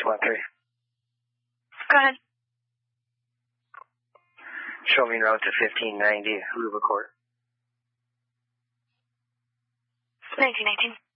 613. Go ahead. Show me route to 1590 Luba Court. 1918.